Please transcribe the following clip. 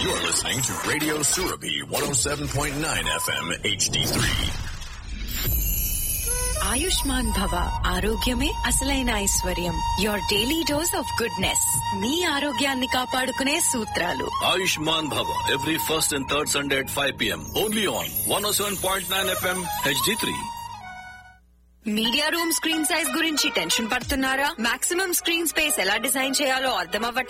You're listening to Radio Surabhi 107.9 FM HD3. Ayushman భవ, ఆరోగ్యమే అసలైన ఐశ్వర్యం. Your daily dose of goodness. మీ ఆరోగ్యాన్ని కాపాడుకునే సూత్రాలు. Ayushman Bhava, every first and third Sunday at 5 p.m. Only on 107.9 FM HD3. Media room screen size గురించి tension పడుతున్నారా? Maximum screen space ఎలా డిజైన్ చేయాలో అర్థం